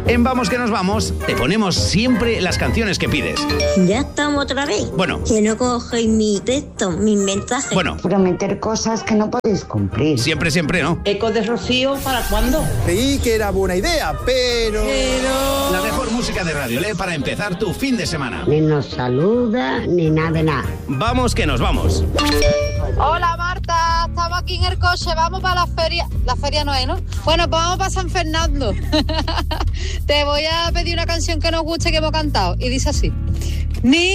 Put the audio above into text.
En Vamos que nos vamos, te ponemos siempre las canciones que pides. Ya estamos otra vez. Bueno. Que no cogéis mi texto, mis mensajes. Bueno. Prometer cosas que no podéis cumplir. Siempre, ¿no? ¿Eco de Rocío para cuándo? Creí que era buena idea, pero... La mejor música de Radio Le para empezar tu fin de semana. Ni nos saluda, ni nada de nada. Vamos que nos vamos. Hola Marta, estamos aquí en el coche, vamos para la feria. La feria no hay, ¿no? Bueno, pues vamos para San Fernando. Te voy a pedir una canción que nos guste que hemos cantado. Y dice así.